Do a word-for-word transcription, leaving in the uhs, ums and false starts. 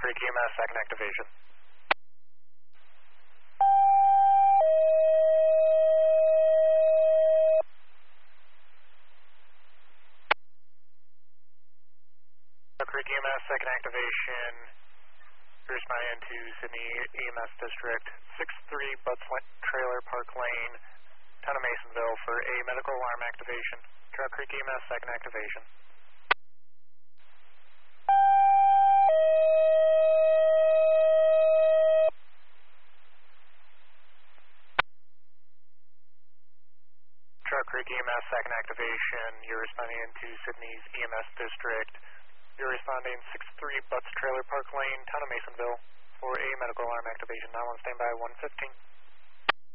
Creek E M S, second activation. Trail Creek E M S, second activation. You're responding into Sydney E M S District, six three Butts Trailer Park Lane, Town of Masonville for a medical alarm activation. Trail Creek E M S, second activation. Trail Creek E M S, second activation. You're responding into Sydney's E M S District. You're responding six three Butts Trailer Park Lane, Town of Masonville for a medical alarm activation. Now on standby one fifteen.